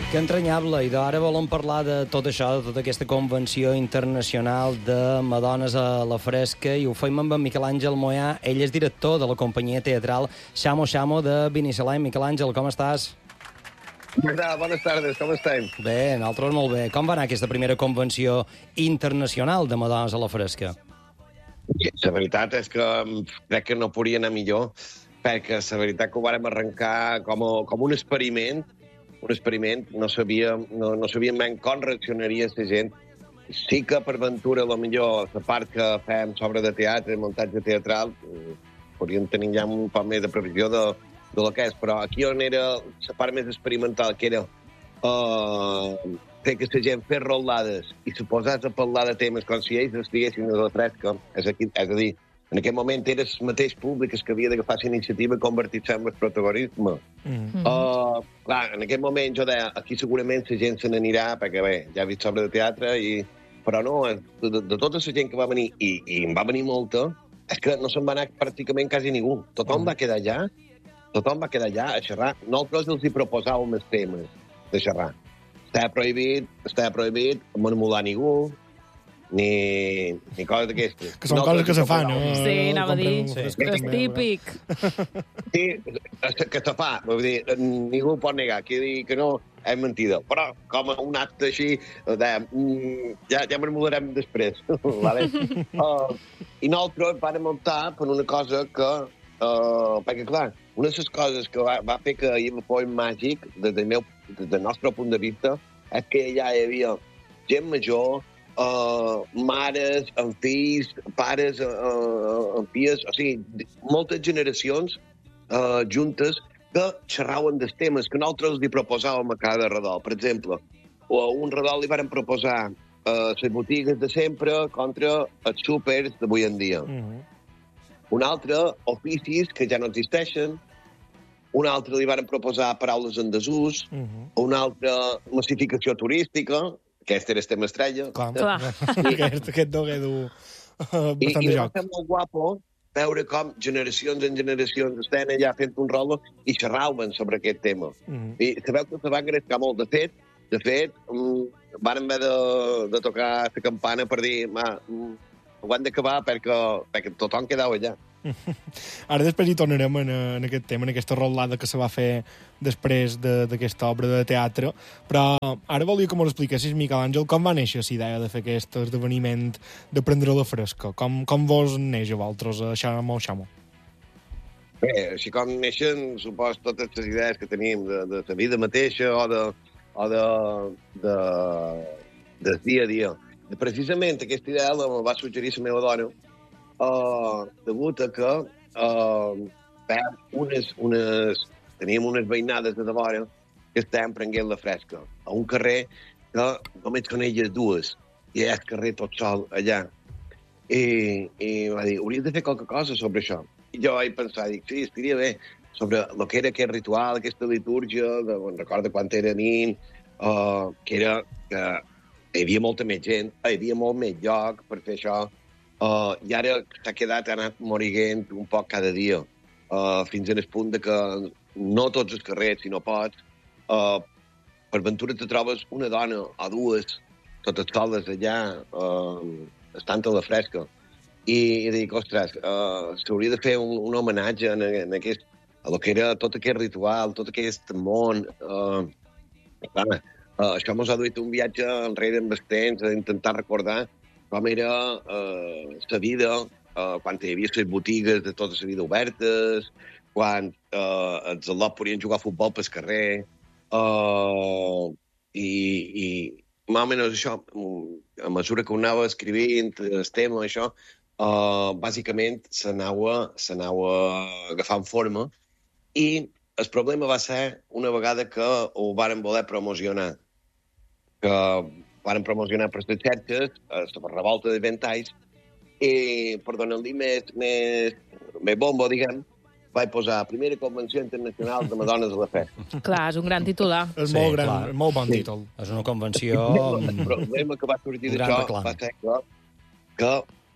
Que entranyable, i d'ara volem parlar de tot això, de tota aquesta convenció internacional de Madones a la Fresca, i ho fem amb en Miquel Àngel Moyà. Ell és director de la companyia teatral Xamo Xamo de Binissalem. Miquel Àngel, com estàs? Bones tardes, com estem? Bé, nosaltres molt bé. Com va anar aquesta primera convenció internacional de Madones a la Fresca? La veritat és que crec que no podria anar millor, perquè la veritat que ho vàrem arrencar com un experiment, no sabíem ben com reaccionaria la gent. Sí que per ventura, millor, la part que fem sobre de teatre, muntatge teatral, podríem tenir ja un poc més de previsió de lo que és, però aquí on era la part més experimental, que era fer que la gent fes rodades i se posés a parlar de temes com si ells estiguessin a la fresca, és a dir, en aquest moment era el mateix públic que havia d'agafar la iniciativa i convertir-se en el protagonisme. Clar, en aquest moment jo deia, aquí segurament la gent se n'anirà, perquè bé, ja he vist sobre de teatre, però no, de tota la gent que va venir, i en va venir molta, és que no se'n va anar pràcticament quasi ningú. Tothom va quedar allà a xerrar. Nosaltres els hi proposàvem els temes de xerrar. Estava prohibit manipular ningú, ni coses d'aquestes. Que són coses que se fan, no? Sí, anava a dir. És típic. Sí, que se fa. Vull dir, ningú pot negar. Qui digui que no és mentida. Però, com un acte així, ja m'emularem després. Vale? I nosaltres vam optar per una cosa que... perquè, clar, una de les coses que va fer que hi fos màgic, des del nostre punt de vista, és que ja hi havia gent major, mares amb fills, pares amb filles, o sigui, moltes generacions juntes que xerraven dels temes que nosaltres els proposàvem a cada redol. Per exemple, a un redol li vàrem proposar les botigues de sempre contra els súpers d'avui en dia. Un altre, oficis que ja no existeixen. Un altre li varen proposar paraules en desús. Un altre, massificació turística. Aquest era el tema estrella. Clar. Aquest no quedo bastant de joc. I va ser molt guapo veure com generacions en generacions estan allà fent un rol i xerraven sobre aquest tema. I sabeu que se va engrescar molt. De fet, varen haver de tocar la campana per dir ho han d'acabar perquè tothom quedava allà. Ara després hi tornarem en aquest tema, en aquesta rodada que se va fer després d'aquesta obra de teatre, però ara volia que m'ho expliquessis, Miquel Àngel, com va néixer la idea de fer aquest esdeveniment de prendre la fresca? Com vos neix a vosaltres a Xamo Xamo? Bé, així com neixen, supos, totes les idees que tenim de la vida mateixa o del dia a dia. Precisament aquesta idea la va suggerir la meva dona, degut a que teníem unes veïnades de vora que estàvem prenent la fresca a un carrer que només coneixes dues, i és el carrer tot sol allà. I va dir, hauries de fer qualque cosa sobre això. I jo vaig pensar, sí, estaria bé, sobre el que era aquest ritual, aquesta litúrgia, recordo quan era nin, que era que hi havia molta més gent, hi havia molt més lloc per fer això, i ara s'ha quedat, ha anat morint un poc cada dia, fins al punt de que no tots els carrers, si no pots, per ventura te trobes una dona o dues, totes soles allà, estant a la fresca. I dic, ostres, s'hauria de fer un homenatge a lo que era tot aquest ritual, tot aquest món. Això ens ha duit un viatge enrere amb el temps, a intentar recordar com era la vida quan hi havia les botigues de tota la vida obertes, quan els al·lots podien jugar a futbol pel carrer, i més o menys això, a mesura que ho anava escrivint, el tema, això, bàsicament s'anava agafant forma, i el problema va ser una vegada que ho varen voler promocionar, que varen promocionar per les xarxes, la revolta de ventalls, i per donar-li més bombo, diguem, vaig posar Primera Convenció Internacional de Madones a la Fresca. Clar, és un gran titular. És molt gran, molt bon títol. És una convenció... El problema que va sortir d'això va ser que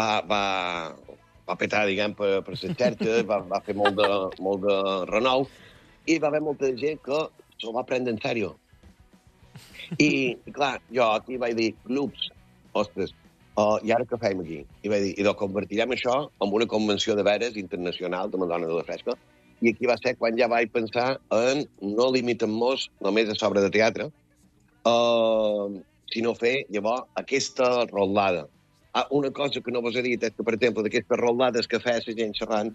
va petar, diguem, per les xarxes, va fer molt de renou, i va haver molta gent que s'ho va prendre en sèrio. I clar, jo aquí vaig dir, clubs, ostres, i ara què fem aquí? I vaig dir, i convertirem això en una convenció de veres internacional de Madonna de la Fresca. I aquí va ser quan ja vaig pensar en no limitem-nos només a sobre de teatre, sinó fer, llavors, aquesta rodada. Una cosa que no vos he dit és que, per exemple, d'aquestes rodades que feia la gent xerrant,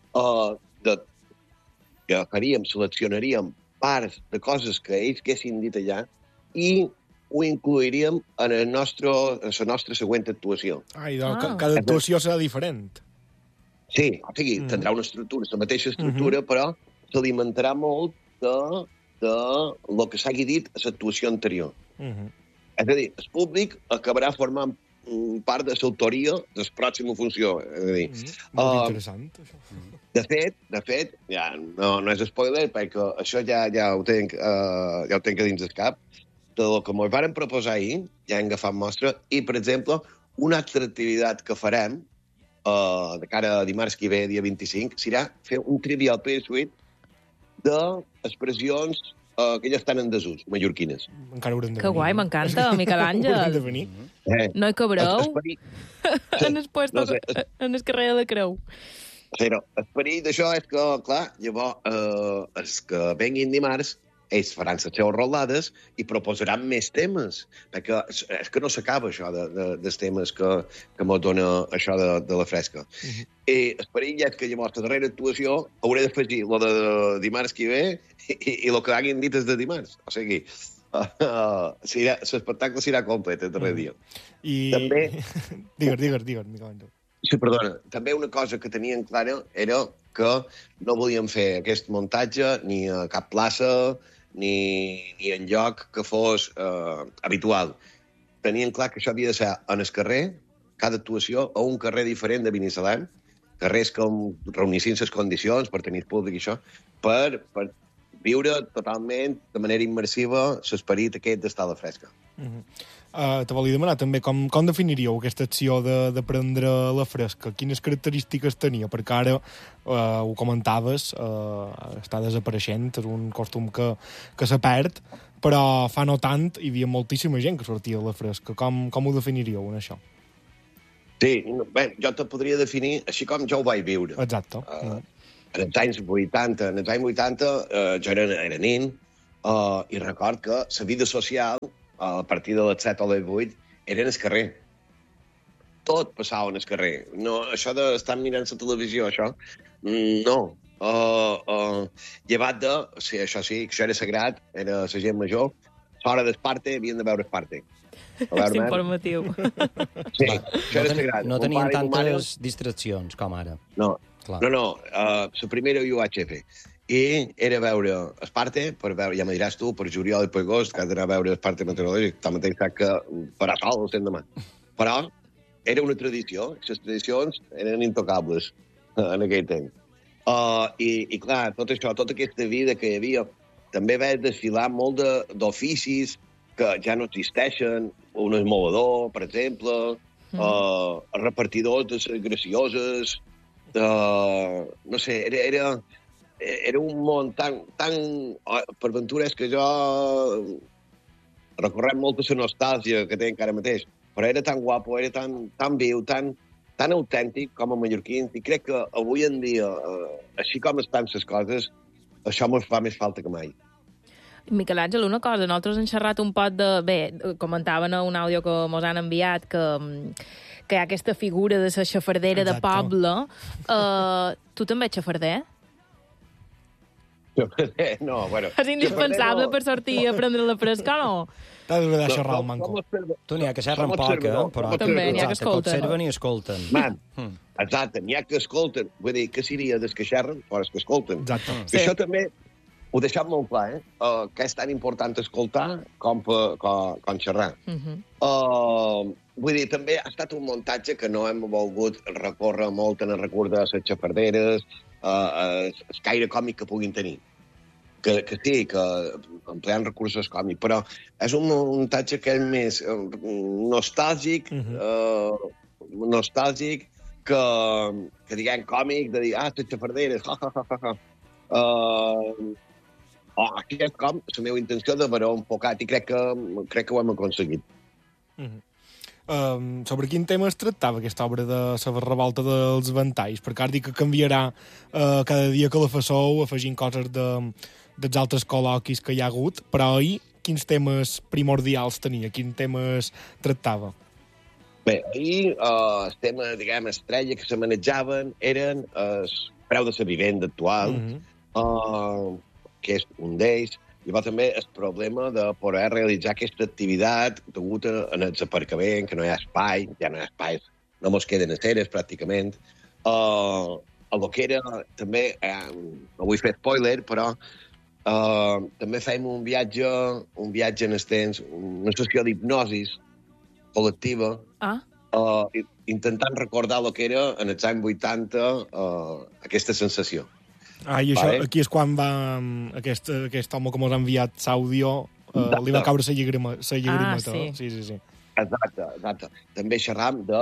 que faríem, seleccionaríem parts de coses que ells haguessin dit allà i ho incluiríem en la nostra següent actuació. Cada actuació serà diferent. Sí, o sigui, tindrà una estructura, la mateixa estructura, però s'alimentarà molt de lo que s'hagi dit a l'actuació anterior. És a dir, el públic acabarà formant part de l'autoria de la pròxima funció. És a dir, molt interessant, això. De fet, ja no és spoiler, perquè això ja ho tenc a dins del cap, del que ens varen proposar ahir, ja hem agafat mostra, i, per exemple, una altra activitat que farem de cara a dimarts que ve, dia 25, serà fer un Trivial Pursuit d'expressions que ja estan en desús, mallorquines. Encara haurem de venir. Que guai, m'encanta, Miquel Àngel. Haurem de venir. No hi cabreu? En el carrer de la Creu. Però l'esperit d'això és que, clar, llavors, els que venguin dimarts, ells faran les seves rodades i proposaran més temes, perquè és que no s'acaba això dels temes que ens dona això de la Fresca. I l'esperit ja és que llavors la darrera actuació hauré d'afegir lo de dimarts que ve i el que hagin dit és de dimarts. O sigui, l'espectacle serà complet el darrer dia. I... També... Digues, Miquel Àngel. Sí, perdona. També una cosa que tenien clara era que no volíem fer aquest muntatge ni a cap plaça ni en lloc que fos habitual. Tenien clar que això havia de ser en el carrer, cada actuació, a un carrer diferent de Binissalem, carrers que reunissin les condicions per tenir públic i això, per viure totalment, de manera immersiva, l'esperit aquest d'estar a la Fresca. Te volia demanar també com definiríeu aquesta acció de prendre la Fresca? Quines característiques tenia? Perquè ara ho comentaves, està desapareixent, és un costum que se perd, però fa no tant hi havia moltíssima gent que sortia a la Fresca. Com ho definiríeu, en això? Sí, bé, jo te podria definir així com jo ho vaig viure. Exacte. En els anys 80, jo era nen i record que la vida social a partir de les 7 o les 8, eren al carrer. Tot passava al carrer. No, això d'estar mirant la televisió, això, no. Llevat de... Sí, això sí, això era sagrat, era la gent major, l'hora d'Esparte, havien de veure Esparte. És informatiu. Sí, això era sagrat. No tenien tantes distraccions com ara. No, la primera ho vaig fer. I era veure Esparte, per veure, ja me diràs tu, per juliol i per agost, que has d'anar a veure Esparte meteorològic, tanmateix saps que farà sol el demà. Però era una tradició, les tradicions eren intocables en aquell temps. I clar, tot això, tota aquesta vida que hi havia, també vaig desfilar molt d'oficis que ja no existeixen, un esmolador, per exemple, repartidors de les gracioses, no sé, era un món tan... Per ventura és que jo recorrem molt a la nostàlgia que tenc ara mateix, però era tan guapo, era tan viu, tan autèntic com a mallorquins, i crec que avui en dia, així com estan les coses, això ens fa més falta que mai. Miquel Àngel, una cosa, nosaltres hem xerrat un poc de... Bé, comentaven a un àudio que mos han enviat que hi ha aquesta figura de la xafardera de poble. Tu també ets xafarder? No, bueno... És indispensable per sortir a prendre la Fresca, no? T'has de xerrar el manco. Tu n'hi ha que xerren poc, però... També n'hi ha que escolten. Observen i escolten. Man, exacte, n'hi ha que escolten. Vull dir, què seria des que xerren, però els que escolten. Exacte. Sí. Això també ho deixat molt clar, que és tan important escoltar com xerrar. Vull dir, també ha estat un muntatge que no hem volgut recórrer molt en el recurs de les xafarderes, el caire còmic que puguin tenir. Que sí, que empleant recursos còmics, però és un muntatge que és més nostàlgic, que diguem còmic, de dir, les xafarderes, Aquest com, la meva intenció de veure un pocat, i crec que ho hem aconseguit. Sobre quin tema es tractava aquesta obra de la revolta dels ventalls? Perquè ara dic que canviarà cada dia que la fasseu, afegint coses dels altres col·loquis que hi ha hagut, però ahir quins temes primordials tenia? Quins temes tractava? Bé, ahir el tema, diguem, estrella que se manejaven eren el preu de la vivenda actual, que és un d'ells, i va també el problema de poder realitzar aquesta activitat degut en el aparcament, que no hi ha espai, ja no hi ha espai, no mos queden aceres pràcticament. El que era, també, no vull fer spoiler, però també fèiem un viatge en el temps, una sessió d'hipnosis col·lectiva, intentant recordar el que era en els anys 80 aquesta sensació. I això, aquí és quan va aquest home que mos ha enviat l'àudio, li va caure la llagrimeta. Sí. Exacte. També xerram de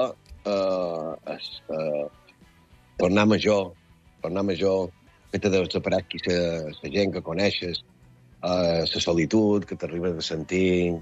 tornar major, que te desapareixi la gent que coneixes, la solitud que t'arribes a sentir,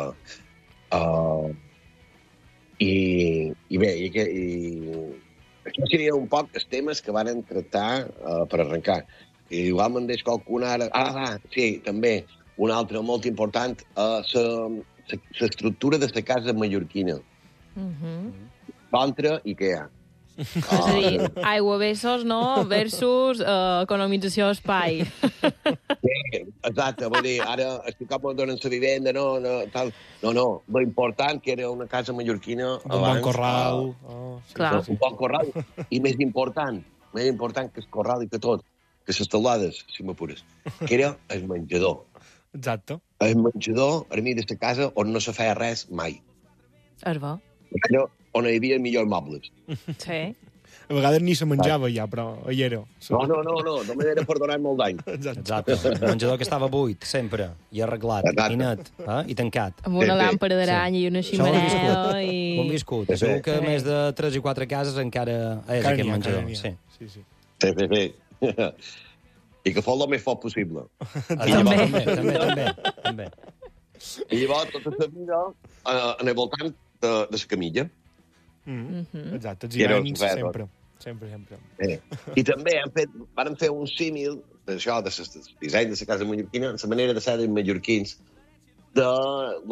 i bé, això seria un poc els temes que van tractar per arrencar. I igual me'n deixo qualcun ara... Sí, també, un altre molt important, l'estructura de la casa mallorquina. Contra Ikea. És a dir, aiguavessos, no? Versus economització d'espai. Sí, exacte, vull dir, ara estic com donen la vivenda, tal. No, lo important que era una casa mallorquina abans. Un bon corral. Clar. Un bon corral. I més important que el corral i que tot, que les teulades, si m'apures, que era el menjador. Exacte. El menjador, a mi, de la casa on no se feia res mai. És bo. Era on hi havia millors mobles. Sí. A vegades ni se menjava ja, però hi era. No m'era perdonat molt d'any. Exacte. El menjador que estava buit, sempre, i arreglat, i net, i tancat. Amb una làmpara d'aranya i una ximenea. Ho hem viscut. Segur que més de 3 i 4 cases encara és aquest menjador. Sí. I que fos el més fort possible. També. I llavors, tota la vida, en el voltant de la camilla. Exacte, els hiverns sempre. I també vam fer un símil d'això, de disseny de la casa mallorquina, la manera de ser dels mallorquins, de